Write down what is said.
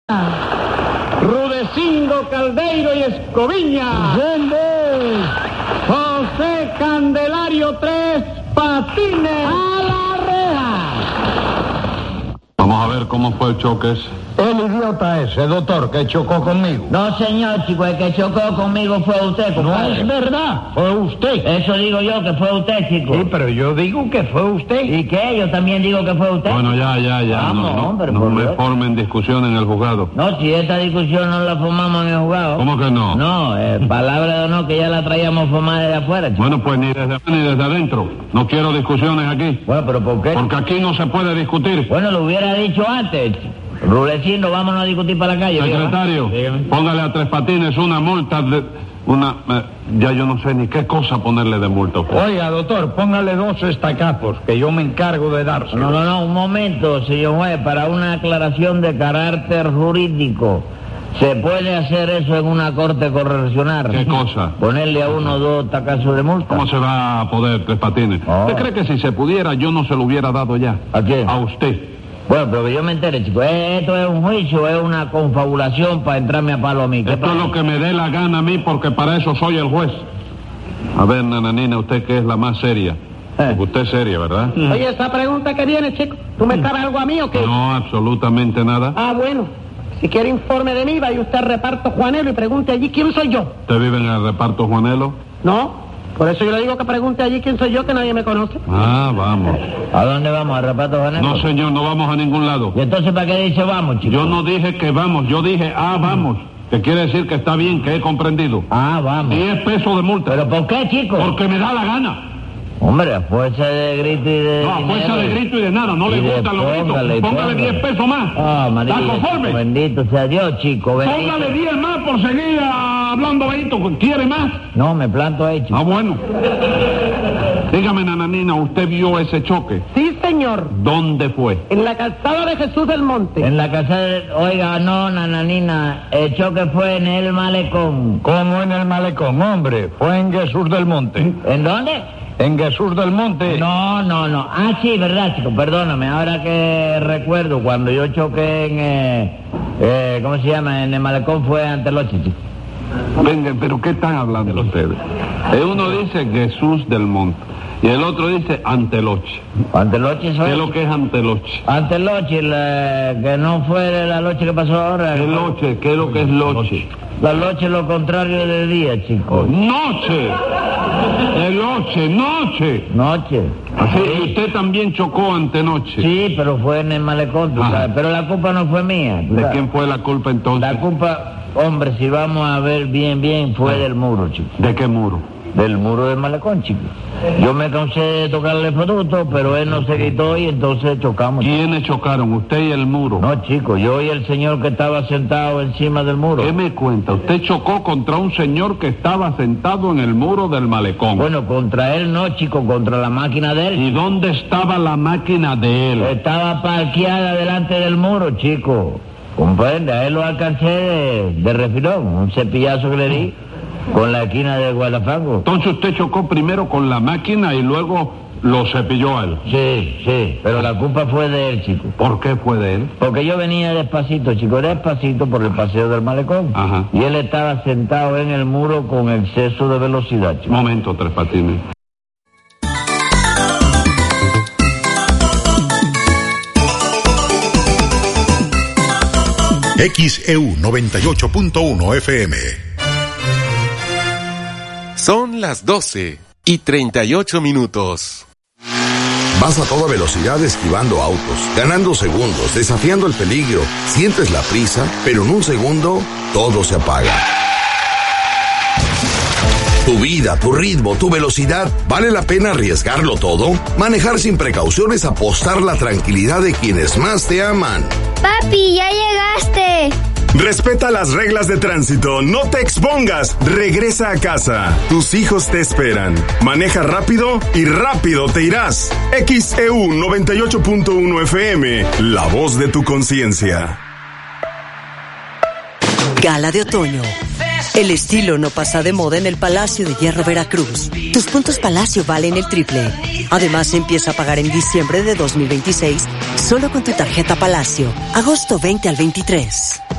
Rudecindo Caldeiro y Escoviña. José Candelario Tres Patines. ¡A la reja! Vamos a ver cómo fue el choque ese. El idiota ese, doctor, que chocó conmigo. No, señor, chico, el que chocó conmigo fue usted, No compadre. es verdad, fue usted. Eso digo yo, que fue usted, chico. Sí, pero yo digo que fue usted. ¿Y qué? Yo también digo que fue usted. Bueno, ya. Vamos, hombre, no por me Dios. formen discusión en el juzgado. No, si esta discusión no la formamos en el juzgado. ¿Cómo que no? No, palabra de honor que ya la traíamos formada de afuera, chico. Bueno, pues ni desde adentro. No quiero discusiones aquí. Bueno, pero ¿por qué? Porque aquí no se puede discutir. Bueno, lo hubiera dicho antes. Rulecindo, vámonos a discutir para la calle. Secretario, Dígame. póngale a Tres Patines una multa de... ya yo no sé ni qué cosa ponerle de multa a usted. Oiga, doctor, póngale 2 estacapos, que yo me encargo de dárselo. No, un momento, señor juez, para una aclaración de carácter jurídico. ¿Se puede hacer eso en una corte correccional? ¿Qué cosa? Ponerle a uno 2 tacazos de multa. ¿Cómo se va a poder, Tres Patines? Oh. ¿Usted cree que si se pudiera yo no se lo hubiera dado ya? ¿A quién? A usted. Bueno, pero que yo me entere, chico. ¿Esto es un juicio, es una confabulación para entrarme a palo a mí? ¿Qué Esto es pasa? lo que me dé la gana a mí porque para eso soy el juez. A ver, nananina, usted que es la más seria. Porque usted es seria, ¿verdad? Oye, esa pregunta que viene, chico, ¿tú me sabes algo a mí o qué? No, absolutamente nada. Ah, bueno. Si quiere informe de mí, vaya usted al reparto Juanelo y pregunte allí quién soy yo. ¿Usted vive en el reparto Juanelo? No, por eso yo le digo que pregunte allí quién soy yo, que nadie me conoce. Ah, vamos. ¿A dónde vamos? ¿Al reparto Juanelo? No, señor, no vamos a ningún lado. ¿Y entonces para qué dice vamos, chico? Yo no dije que vamos, yo dije, vamos. Que quiere decir que está bien, que he comprendido. Ah, vamos. 10 pesos de multa. ¿Pero por qué, chico? Porque me da la gana. Hombre, a fuerza de grito y de No, a fuerza de grito y de nada, no le Y de gustan los gritos. Póngale 10 pesos más. Ah, María, ¿Está conforme? bendito sea Dios, chico, bendito. Póngale 10 más por seguir hablando bajito. ¿Quiere más? No, me planto ahí, chico. Ah, bueno. Dígame, nananina, ¿usted vio ese choque? Sí, señor. ¿Dónde fue? En la calzada de Jesús del Monte. En la casa de... Oiga, no, nananina, el choque fue en el malecón. ¿Cómo en el malecón, hombre? Fue en Jesús del Monte. ¿En dónde? En Jesús del Monte. No. Ah, sí, verdad, chico, perdóname. Ahora que recuerdo, cuando yo choqué en... ¿cómo se llama? En el malecón fue ante Loche, chico. Venga, pero ¿qué están hablando ustedes? Uno dice Jesús del Monte y el otro dice Anteloche. Anteloche soy. ¿Qué es lo que es Anteloche? Anteloche, que no fue la noche que pasó ahora. ¿Qué loche? ¿Qué es lo que es loche? La noche es lo contrario de día, chico. ¡Noche! ¡Noche! Noche. Así, y usted también chocó antenoche. Sí, pero fue en el malecón, tú Ajá. sabes. Pero la culpa no fue mía. tú ¿De sabes. quién fue la culpa entonces? La culpa, hombre, si vamos a ver bien, fue del muro, chico. ¿De qué muro? Del muro del malecón, chico. Yo me cansé de tocarle el producto, pero él no se quitó y entonces chocamos. ¿Quiénes chocaron? ¿Usted y el muro? No, chico, yo y el señor que estaba sentado encima del muro. ¿Qué me cuenta? Usted chocó contra un señor que estaba sentado en el muro del malecón. Bueno, contra él no, chico, contra la máquina de él. ¿Y dónde estaba la máquina de él? Estaba parqueada delante del muro, chico. Comprende, a él lo alcancé de refilón, un cepillazo que le di con la esquina de Guadafango. Entonces usted chocó primero con la máquina y luego lo cepilló a él. Sí, pero la culpa fue de él, chico. ¿Por qué fue de él? Porque yo venía despacito, chico, despacito por el paseo del malecón. Ajá. Y él estaba sentado en el muro con exceso de velocidad, chico. Momento, Tres Patines. XEU 98.1 FM. Son las 12:38. Vas a toda velocidad esquivando autos, ganando segundos, desafiando el peligro. Sientes la prisa, pero en un segundo todo se apaga. Tu vida, tu ritmo, tu velocidad, ¿vale la pena arriesgarlo todo? Manejar sin precauciones, apostar la tranquilidad de quienes más te aman. Papi, ya llegaste. Respeta las reglas de tránsito, no te expongas, regresa a casa. Tus hijos te esperan. Maneja rápido y rápido te irás. XEU 98.1 FM, la voz de tu conciencia. Gala de otoño. El estilo no pasa de moda en el Palacio de Hierro Veracruz. Tus puntos Palacio valen el triple. Además, empieza a pagar en diciembre de 2026 solo con tu tarjeta Palacio. Agosto 20 al 23.